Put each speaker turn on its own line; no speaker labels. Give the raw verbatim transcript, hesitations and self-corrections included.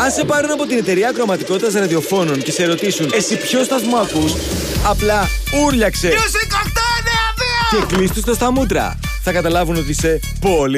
Αν σε πάρουν από την εταιρεία ακροματικότητας ραδιοφώνων και σε ρωτήσουν εσύ ποιο σταθμό ακούς, απλά ούρλιαξε
Music οκτώ εννιά δύο
και κλείστου το στα μούτρα. Θα καταλάβουν ότι είσαι πολύ